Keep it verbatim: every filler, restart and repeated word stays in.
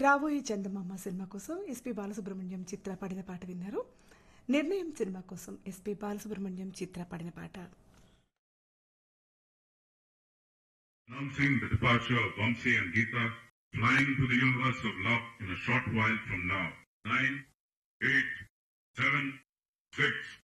రాబోయే చందమామ సినిమా కోసం ఎస్పి బాలసుబ్రహ్మణ్యం చిత్ర పాడిన పాట విన్నారు. నిర్ణయం సినిమా కోసం ఎస్పి బాలసుబ్రహ్మణ్యం చిత్ర పాడిన పాట. Announcing the departure of Vamsi and Geeta, flying to the universe of love in a short while from now. Nine, eight, seven, six,